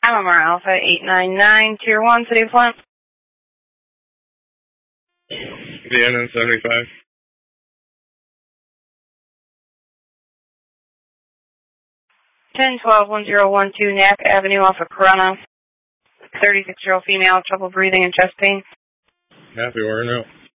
MMR Alpha 899, Tier 1, City of Flint. VNN 75. 10-12-1012, Knapp Avenue off of Corona. 36-year-old female, trouble breathing and chest pain. Happy or no?